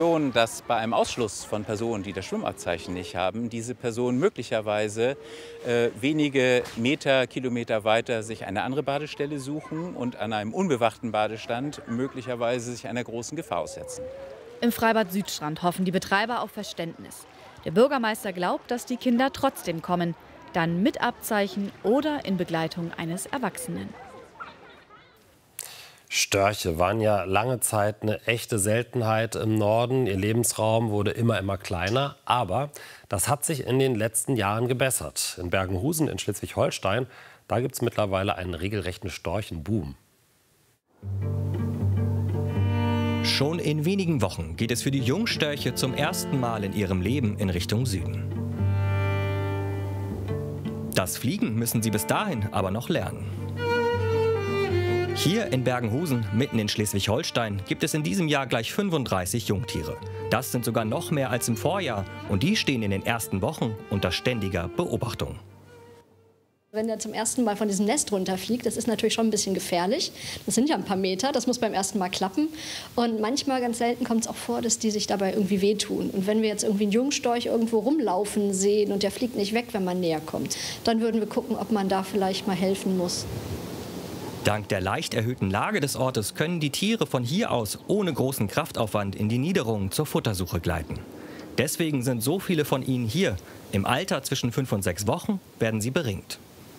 Dass bei einem Ausschluss von Personen, die das Schwimmabzeichen nicht haben, diese Personen möglicherweise wenige Meter, Kilometer weiter sich eine andere Badestelle suchen und an einem unbewachten Badestand möglicherweise sich einer großen Gefahr aussetzen. Im Freibad Südstrand hoffen die Betreiber auf Verständnis. Der Bürgermeister glaubt, dass die Kinder trotzdem kommen, dann mit Abzeichen oder in Begleitung eines Erwachsenen. Störche waren ja lange Zeit eine echte Seltenheit im Norden. Ihr Lebensraum wurde immer kleiner. Aber das hat sich in den letzten Jahren gebessert. In Bergenhusen in Schleswig-Holstein, da gibt es mittlerweile einen regelrechten Storchenboom. Schon in wenigen Wochen geht es für die Jungstörche zum ersten Mal in ihrem Leben in Richtung Süden. Das Fliegen müssen sie bis dahin aber noch lernen. Hier in Bergenhusen, mitten in Schleswig-Holstein, gibt es in diesem Jahr gleich 35 Jungtiere. Das sind sogar noch mehr als im Vorjahr und die stehen in den ersten Wochen unter ständiger Beobachtung. Wenn er zum ersten Mal von diesem Nest runterfliegt, das ist natürlich schon ein bisschen gefährlich. Das sind ja ein paar Meter, das muss beim ersten Mal klappen. Und manchmal, ganz selten, kommt es auch vor, dass die sich dabei irgendwie wehtun. Und wenn wir jetzt irgendwie einen Jungstorch irgendwo rumlaufen sehen und der fliegt nicht weg, wenn man näher kommt, dann würden wir gucken, ob man da vielleicht mal helfen muss. Dank der leicht erhöhten Lage des Ortes können die Tiere von hier aus ohne großen Kraftaufwand in die Niederungen zur Futtersuche gleiten. Deswegen sind so viele von ihnen hier. Im Alter zwischen 5 und 6 Wochen werden sie beringt.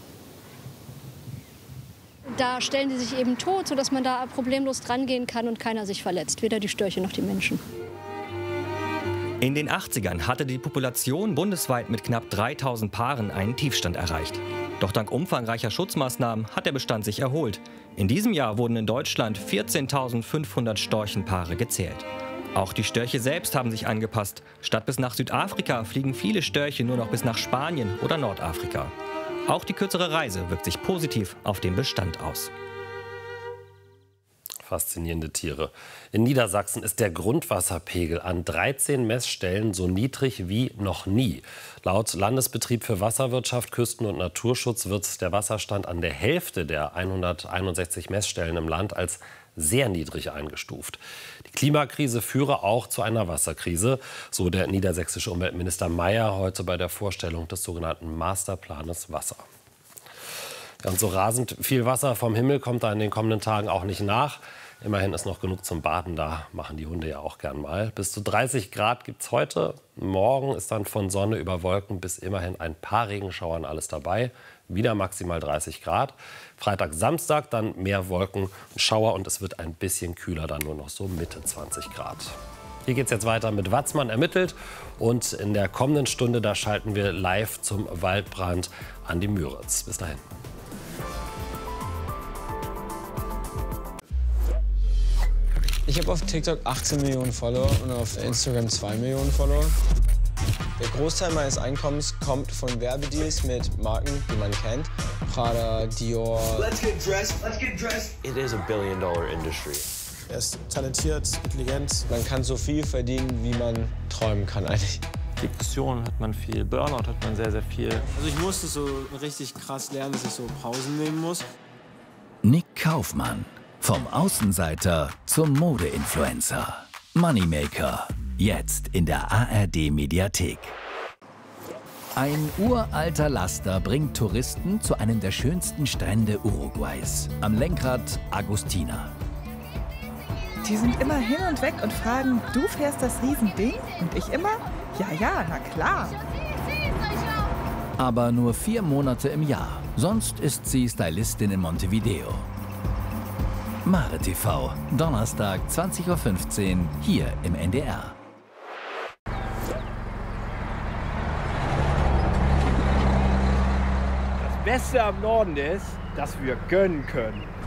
Da stellen die sich eben tot, sodass man da problemlos dran gehen kann und keiner sich verletzt, weder die Störche noch die Menschen. In den 80ern hatte die Population bundesweit mit knapp 3000 Paaren einen Tiefstand erreicht. Doch dank umfangreicher Schutzmaßnahmen hat der Bestand sich erholt. In diesem Jahr wurden in Deutschland 14.500 Storchenpaare gezählt. Auch die Störche selbst haben sich angepasst. Statt bis nach Südafrika fliegen viele Störche nur noch bis nach Spanien oder Nordafrika. Auch die kürzere Reise wirkt sich positiv auf den Bestand aus. Faszinierende Tiere. In Niedersachsen ist der Grundwasserpegel an 13 Messstellen so niedrig wie noch nie. Laut Landesbetrieb für Wasserwirtschaft, Küsten- und Naturschutz wird der Wasserstand an der Hälfte der 161 Messstellen im Land als sehr niedrig eingestuft. Die Klimakrise führe auch zu einer Wasserkrise, so der niedersächsische Umweltminister Mayer heute bei der Vorstellung des sogenannten Masterplanes Wasser. Ganz so rasend viel Wasser vom Himmel kommt da in den kommenden Tagen auch nicht nach. Immerhin ist noch genug zum Baden da, machen die Hunde ja auch gern mal. Bis zu 30 Grad gibt es heute. Morgen ist dann von Sonne über Wolken bis immerhin ein paar Regenschauern alles dabei. Wieder maximal 30 Grad. Freitag, Samstag dann mehr Wolken und Schauer und es wird ein bisschen kühler, dann nur noch so Mitte 20 Grad. Hier geht es jetzt weiter mit Watzmann ermittelt und in der kommenden Stunde, da schalten wir live zum Waldbrand an die Müritz. Bis dahin. Ich habe auf TikTok 18 Millionen Follower und auf Instagram 2 Millionen Follower. Der Großteil meines Einkommens kommt von Werbedeals mit Marken, die man kennt. Prada, Dior. Let's get dressed. Let's get dressed. It is a billion-dollar industry. Er ist talentiert, intelligent. Man kann so viel verdienen, wie man träumen kann eigentlich. Depression hat man viel, Burnout hat man sehr viel. Also ich musste so richtig krass lernen, dass ich so Pausen nehmen muss. Nick Kaufmann. Vom Außenseiter zum Mode-Influencer. Moneymaker. Jetzt in der ARD-Mediathek. Ein uralter Laster bringt Touristen zu einem der schönsten Strände Uruguays. Am Lenkrad Agustina. Die sind immer hin und weg und fragen, du fährst das Riesending? Und ich immer, ja, na klar. Aber nur 4 Monate im Jahr. Sonst ist sie Stylistin in Montevideo. Mare TV, Donnerstag 20:15 Uhr, hier im NDR. Das Beste am Norden ist, dass wir gönnen können.